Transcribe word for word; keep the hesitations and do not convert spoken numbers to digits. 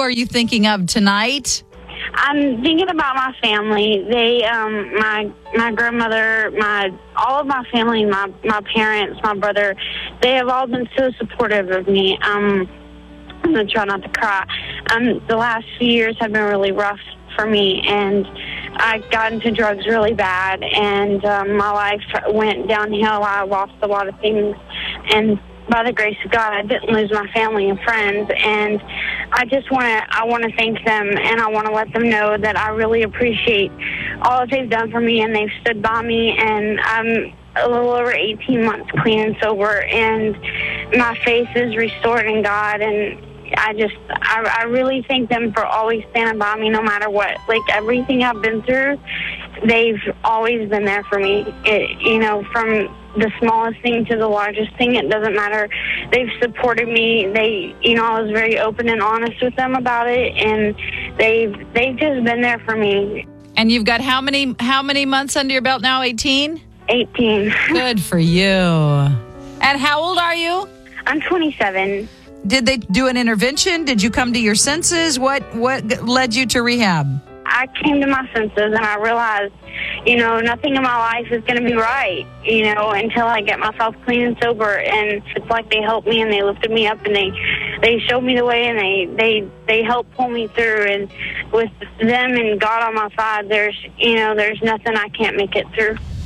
are you thinking of tonight? I'm thinking about my family. They, um, my my grandmother, my all of my family, my my parents, my brother. They have all been so supportive of me. Um, I'm gonna try not to cry. Um, the last few years have been really rough for me, and I got into drugs really bad, and um, my life went downhill. I lost a lot of things, and by the grace of God, I didn't lose my family and friends, and I just want to I want to thank them, and I want to let them know that I really appreciate all that they've done for me, and they've stood by me, and I'm a little over eighteen months clean and sober, and my faith is restored in God, and I just, I, I really thank them for always standing by me no matter what. Like, everything I've been through, they've always been there for me. It, you know, from the smallest thing to the largest thing, it doesn't matter. They've supported me. They, you know, I was very open and honest with them about it, and they've, they've just been there for me. And you've got how many, how many months under your belt now? eighteen? eighteen. Good for you. And how old are you? I'm twenty-seven. Did they do an intervention? Did you come to your senses? What what led you to rehab? I came to my senses, and I realized, you know, nothing in my life is going to be right, you know, until I get myself clean and sober. And it's like they helped me, and they lifted me up, and they they showed me the way, and they they they helped pull me through. And with them and God on my side, there's, you know, there's nothing I can't make it through.